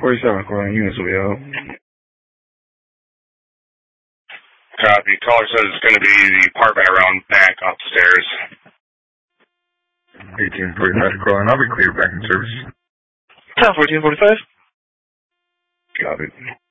47, calling units will be out. Copy. Caller says it's going to be the apartment around back upstairs. 1845 calling. I'll be clear back in service. 10-14-45. Copy.